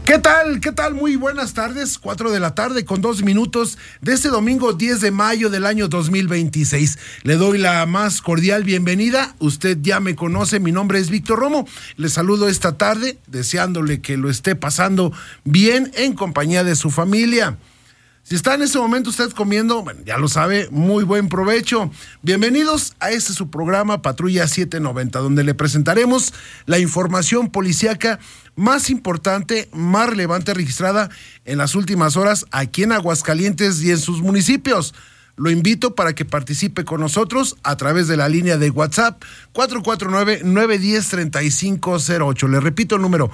¿Qué tal? ¿Qué tal? Muy buenas tardes, 4 de la tarde con 2 minutos de este domingo 10 de mayo del año 2026. Le doy la más cordial bienvenida. Usted ya me conoce, mi nombre es Víctor Romo. Le saludo esta tarde deseándole que lo esté pasando bien en compañía de su familia. Si está en este momento usted comiendo, bueno, ya lo sabe, muy buen provecho. Bienvenidos a este su programa Patrulla 790, donde le presentaremos la información policíaca más importante, más relevante registrada en las últimas horas aquí en Aguascalientes y en sus municipios. Lo invito para que participe con nosotros a través de la línea de WhatsApp 449-910-3508. Le repito el número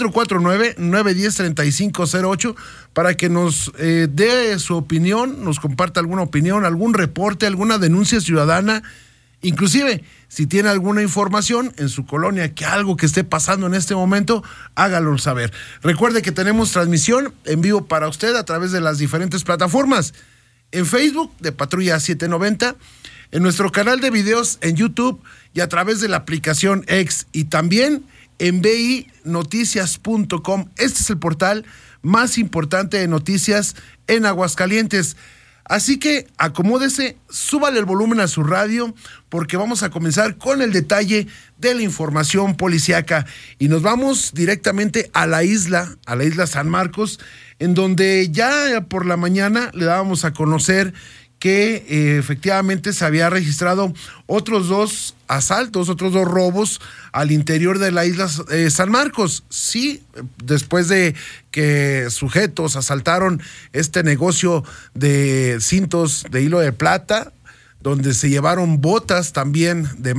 449-910-3508 para que nos dé su opinión, nos comparta alguna opinión, algún reporte, alguna denuncia ciudadana. Inclusive, si tiene alguna información en su colonia, que algo que esté pasando en este momento, hágalo saber. Recuerde que tenemos transmisión en vivo para usted a través de las diferentes plataformas. En Facebook de Patrulla 790, en nuestro canal de videos en YouTube y a través de la aplicación X y también en binoticias.com. Este es el portal más importante de noticias en Aguascalientes. Así que acomódese, súbale el volumen a su radio porque vamos a comenzar con el detalle de la información policíaca y nos vamos directamente a la isla San Marcos, en donde ya por la mañana le dábamos a conocer que efectivamente se había registrado otros 2 asaltos, otros 2 robos al interior de la isla San Marcos. Sí, después de que sujetos asaltaron este negocio de cintos de hilo de plata, donde se llevaron botas también de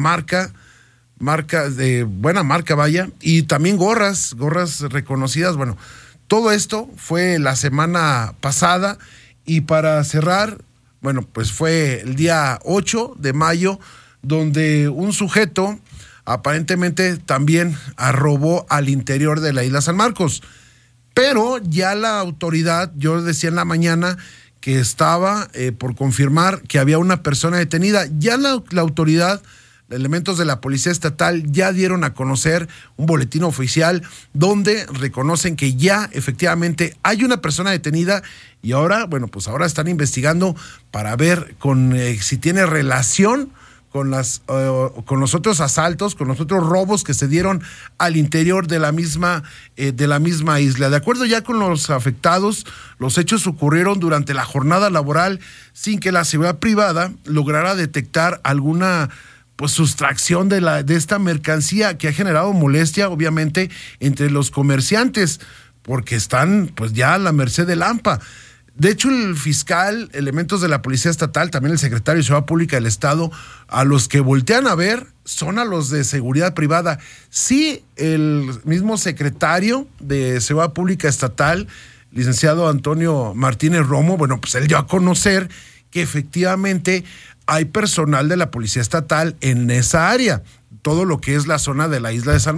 de buena marca, vaya, y también gorras reconocidas. Bueno, todo esto fue la semana pasada y para cerrar, bueno, pues fue el día 8 de mayo donde un sujeto aparentemente también robó al interior de la isla San Marcos. Pero ya la autoridad, yo decía en la mañana que estaba por confirmar que había una persona detenida. Ya la autoridad, elementos de la Policía Estatal ya dieron a conocer un boletín oficial donde reconocen que ya efectivamente hay una persona detenida y ahora, bueno, pues ahora están investigando para ver si tiene relación con los otros asaltos, con los otros robos que se dieron al interior de la misma isla. De acuerdo ya con los afectados, los hechos ocurrieron durante la jornada laboral sin que la seguridad privada lograra detectar alguna sustracción de esta mercancía que ha generado molestia, obviamente, entre los comerciantes, porque están pues ya a la merced del AMPA. De hecho, el fiscal, elementos de la Policía Estatal, también el secretario de Seguridad Pública del Estado, a los que voltean a ver son a los de seguridad privada. Sí, el mismo secretario de Seguridad Pública Estatal, licenciado Antonio Martínez Romo, bueno, pues él dio a conocer que efectivamente hay personal de la Policía Estatal en esa área, todo lo que es la zona de la isla de San